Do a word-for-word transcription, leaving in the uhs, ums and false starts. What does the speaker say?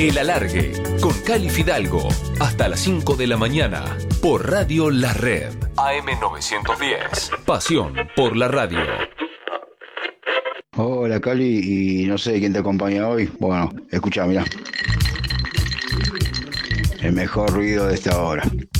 El Alargue, con Cali Fidalgo, hasta las cinco de la mañana, por Radio La Red, A M novecientos diez. Pasión por la radio. Hola Cali, y no sé quién te acompaña hoy. Bueno, escucha, mirá. El mejor ruido de esta hora.